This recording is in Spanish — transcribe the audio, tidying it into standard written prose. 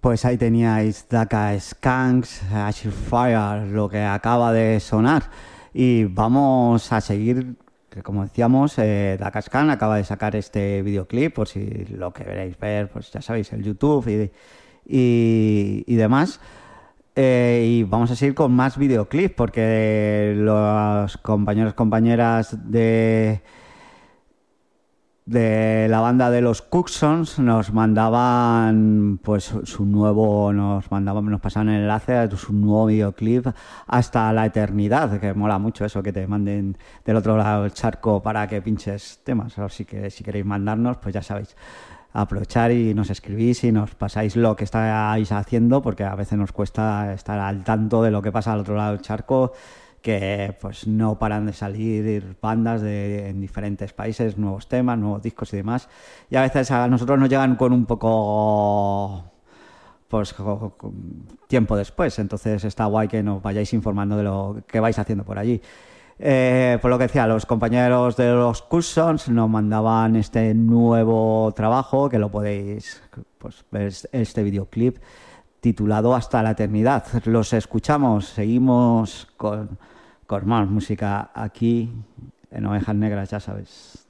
Pues ahí teníais Daka Skanks, Ashir Fire, lo que acaba de sonar. Y vamos a seguir, que como decíamos, Daka Skank acaba de sacar este videoclip, por si lo que queréis ver, pues ya sabéis, el YouTube y demás. Y vamos a seguir con más videoclips, porque los compañeros, compañeras de la banda de los Cooksons nos mandaban pues nos pasaban el enlace a su nuevo videoclip Hasta la Eternidad, que mola mucho eso, que te manden del otro lado del charco para que pinches temas. Así que si queréis mandarnos, pues ya sabéis, aprovechar y nos escribís y nos pasáis lo que estáis haciendo, porque a veces nos cuesta estar al tanto de lo que pasa al otro lado del charco, que pues no paran de salir bandas en diferentes países, nuevos temas, nuevos discos y demás. Y a veces a nosotros nos llegan con un poco pues tiempo después, entonces está guay que nos vayáis informando de lo que vais haciendo por allí. Por lo que decía, los compañeros de los Cousins nos mandaban este nuevo trabajo, que lo podéis pues, ver este videoclip titulado Hasta la Eternidad. Los escuchamos, seguimos con más música aquí en Ovejas Negras, ya sabes.